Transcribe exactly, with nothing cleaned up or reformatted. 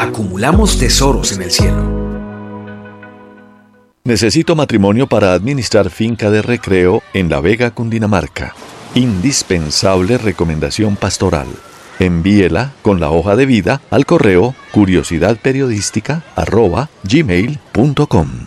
acumulamos tesoros en el cielo. Necesito matrimonio para administrar finca de recreo en La Vega, Cundinamarca. Indispensable recomendación pastoral. Envíela con la hoja de vida al correo curiosidadperiodística arroba gmail punto com.